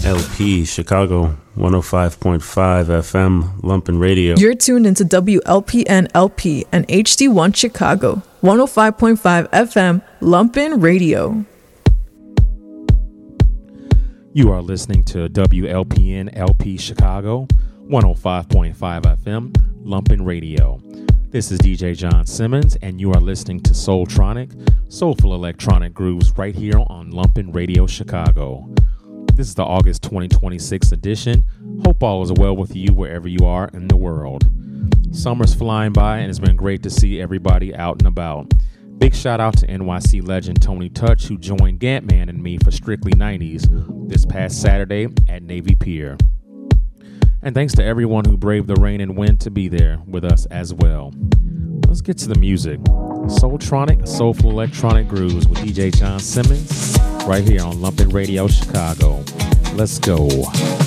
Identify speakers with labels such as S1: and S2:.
S1: WLP Chicago 105.5 FM Lumpin' Radio.
S2: You're tuned into WLPN LP and HD1 Chicago 105.5 FM Lumpin' Radio.
S3: You are listening to WLPN LP Chicago 105.5 FM Lumpin' Radio. This is DJ John Simmons, and you are listening to Soultronic, soulful electronic grooves right here on Lumpin' Radio Chicago. This is the August 2026 edition. Hope all is well with you wherever you are in the world. Summer's flying by, and it's been great to see everybody out and about. Big shout out to NYC legend Tony Touch, who joined Gantman and me for Strictly 90s this past Saturday at Navy Pier. And thanks to everyone who braved the rain and wind to be there with us as well. Let's get to the music. Soultronic, soulful electronic grooves with DJ John Simmons right here on Lumpin' Radio Chicago. Let's go.